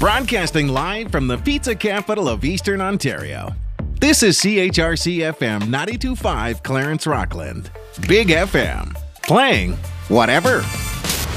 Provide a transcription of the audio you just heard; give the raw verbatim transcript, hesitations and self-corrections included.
Broadcasting live from the pizza capital of Eastern Ontario. This is C H R C F M ninety-two point five Clarence Rockland. Big F M. Playing whatever.